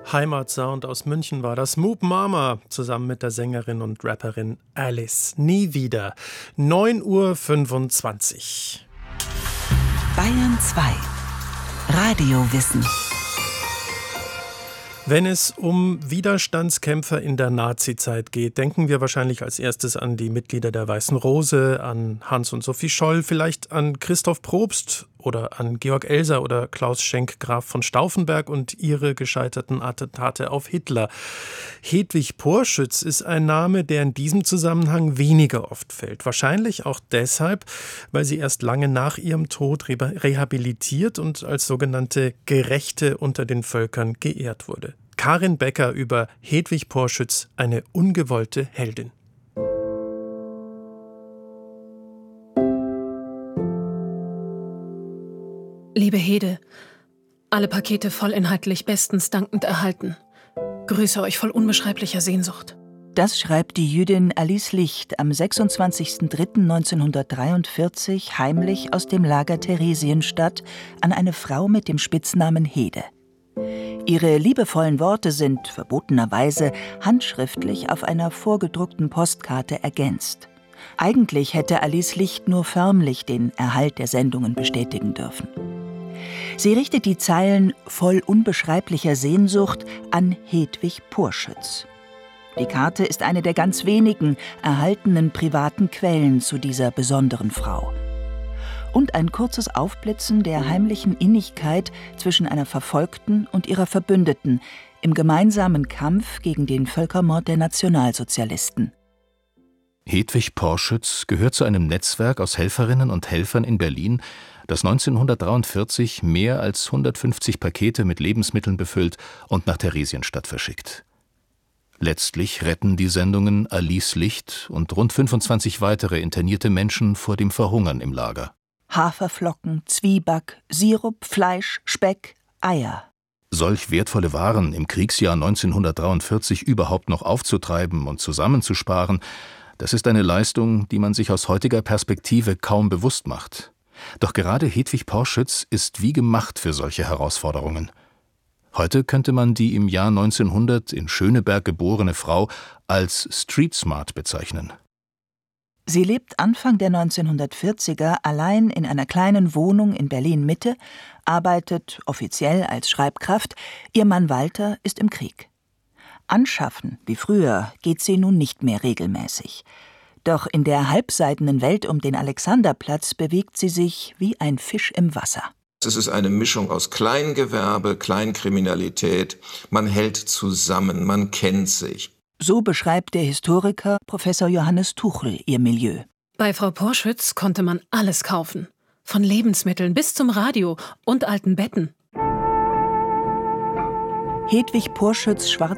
Heimatsound aus München war das. Moop Mama zusammen mit der Sängerin und Rapperin Alice. Nie wieder. 9:25 Uhr. Bayern 2. Radiowissen. Wenn es um Widerstandskämpfer in der Nazizeit geht, denken wir wahrscheinlich als erstes an die Mitglieder der Weißen Rose, an Hans und Sophie Scholl, vielleicht an Christoph Probst oder an Georg Elser oder Klaus Schenk Graf von Stauffenberg und ihre gescheiterten Attentate auf Hitler. Hedwig Porschütz ist ein Name, der in diesem Zusammenhang weniger oft fällt. Wahrscheinlich auch deshalb, weil sie erst lange nach ihrem Tod rehabilitiert und als sogenannte Gerechte unter den Völkern geehrt wurde. Karin Becker über Hedwig Porschütz, eine ungewollte Heldin. Liebe Hede, alle Pakete vollinhaltlich bestens dankend erhalten. Grüße euch voll unbeschreiblicher Sehnsucht. Das schreibt die Jüdin Alice Licht am 26.03.1943 heimlich aus dem Lager Theresienstadt an eine Frau mit dem Spitznamen Hede. Ihre liebevollen Worte sind verbotenerweise handschriftlich auf einer vorgedruckten Postkarte ergänzt. Eigentlich hätte Alice Licht nur förmlich den Erhalt der Sendungen bestätigen dürfen. Sie richtet die Zeilen voll unbeschreiblicher Sehnsucht an Hedwig Porschütz. Die Karte ist eine der ganz wenigen erhaltenen privaten Quellen zu dieser besonderen Frau. Und ein kurzes Aufblitzen der heimlichen Innigkeit zwischen einer Verfolgten und ihrer Verbündeten im gemeinsamen Kampf gegen den Völkermord der Nationalsozialisten. Hedwig Porschütz gehört zu einem Netzwerk aus Helferinnen und Helfern in Berlin, das 1943 mehr als 150 Pakete mit Lebensmitteln befüllt und nach Theresienstadt verschickt. Letztlich retten die Sendungen Alice Licht und rund 25 weitere internierte Menschen vor dem Verhungern im Lager. Haferflocken, Zwieback, Sirup, Fleisch, Speck, Eier. Solch wertvolle Waren im Kriegsjahr 1943 überhaupt noch aufzutreiben und zusammenzusparen, das ist eine Leistung, die man sich aus heutiger Perspektive kaum bewusst macht. Doch gerade Hedwig Porschütz ist wie gemacht für solche Herausforderungen. Heute könnte man die im Jahr 1900 in Schöneberg geborene Frau als Street Smart bezeichnen. Sie lebt Anfang der 1940er allein in einer kleinen Wohnung in Berlin-Mitte, arbeitet offiziell als Schreibkraft, ihr Mann Walter ist im Krieg. Anschaffen, wie früher, geht sie nun nicht mehr regelmäßig. Doch in der halbseidenen Welt um den Alexanderplatz bewegt sie sich wie ein Fisch im Wasser. Es ist eine Mischung aus Kleingewerbe, Kleinkriminalität. Man hält zusammen, man kennt sich. So beschreibt der Historiker Professor Johannes Tuchel ihr Milieu. Bei Frau Porschütz konnte man alles kaufen. Von Lebensmitteln bis zum Radio und alten Betten. Hedwig Porschütz'